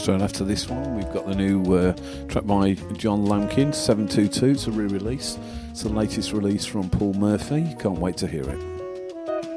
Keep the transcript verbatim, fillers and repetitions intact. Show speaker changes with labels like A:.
A: Straight after this one, we've got the new uh, track by John Lamkin, seven two two. It's a re-release. It's the latest release from Paul Murphy. Can't wait to hear it.